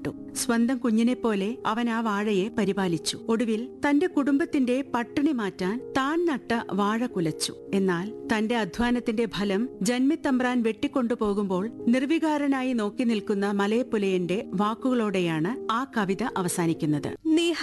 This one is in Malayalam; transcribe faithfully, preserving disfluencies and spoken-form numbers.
നട്ടു. സ്വന്തം കുഞ്ഞിനെപ്പോലെ അവൻ ആ വാഴയെ പരിപാലിച്ചു. ഒടുവിൽ തന്റെ കുടുംബത്തിന്റെ പട്ടിണി മാറ്റാൻ താൻ നട്ട വാഴ കുലച്ചു. എന്നാൽ തന്റെ അധ്വാനത്തിന്റെ ഫലം ജന്മിത്തമ്പ്രാൻ വെട്ടിക്കൊണ്ടുപോകുമ്പോൾ നിർവികാരനായി നോക്കി നിൽക്കുന്ന മലയപ്പുലയന്റെ വാക്കുകളോടെയാണ് ആ കവിത അവസാനിക്കുന്നത്.